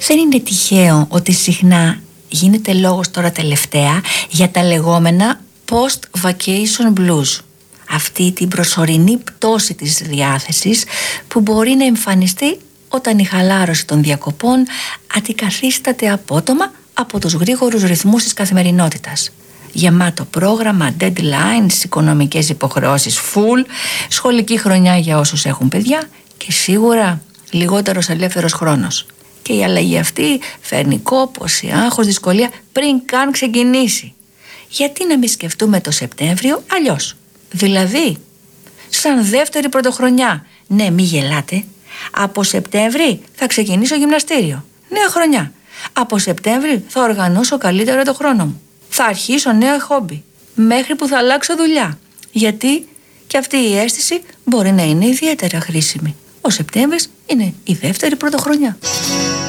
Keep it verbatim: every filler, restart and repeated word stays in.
Δεν είναι τυχαίο ότι συχνά γίνεται λόγος τώρα τελευταία για τα λεγόμενα post-vacation blues. Αυτή την προσωρινή πτώση της διάθεσης που μπορεί να εμφανιστεί όταν η χαλάρωση των διακοπών αντικαθίσταται απότομα από τους γρήγορους ρυθμούς της καθημερινότητας. Γεμάτο πρόγραμμα, deadlines, οικονομικές υποχρεώσεις full, σχολική χρονιά για όσους έχουν παιδιά και σίγουρα λιγότερος ελεύθερος χρόνος. Και η αλλαγή αυτή φέρνει κόπωση, άγχος, δυσκολία πριν καν ξεκινήσει. Γιατί να μην σκεφτούμε το Σεπτέμβριο αλλιώς? Δηλαδή, σαν δεύτερη πρωτοχρονιά. Ναι, μη γελάτε. Από Σεπτέμβρη θα ξεκινήσω γυμναστήριο. Νέα χρονιά. Από Σεπτέμβρη θα οργανώσω καλύτερα το χρόνο μου. Θα αρχίσω νέα χόμπι. Μέχρι που θα αλλάξω δουλειά. Γιατί και αυτή η αίσθηση μπορεί να είναι ιδιαίτερα χρήσιμη. Ο Σεπτέμβρης είναι η δεύτερη πρωτοχρονιά.